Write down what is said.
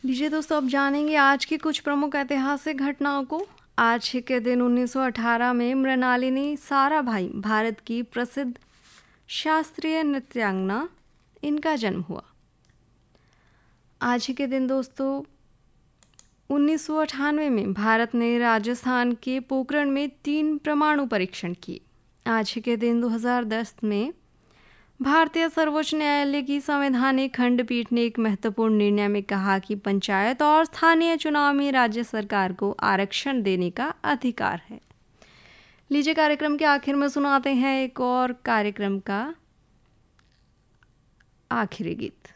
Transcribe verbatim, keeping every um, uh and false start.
लीजिए दोस्तों, अब जानेंगे आज की कुछ प्रमुख ऐतिहासिक घटनाओं को। आज ही के दिन उन्नीस सौ अठारह में मृणालिनी साराभाई, भारत की प्रसिद्ध शास्त्रीय नृत्यांगना, इनका जन्म हुआ। आज ही के दिन दोस्तों उन्नीस सौ अठानवे में भारत ने राजस्थान के पोखरण में तीन परमाणु परीक्षण किए। आज ही के दिन दो हज़ार दस में भारतीय सर्वोच्च न्यायालय की संवैधानिक खंडपीठ ने एक महत्वपूर्ण निर्णय में कहा कि पंचायत और स्थानीय चुनाव में राज्य सरकार को आरक्षण देने का अधिकार है। लीजिए, कार्यक्रम के आखिर में सुनाते हैं एक और कार्यक्रम का आखिरी गीत।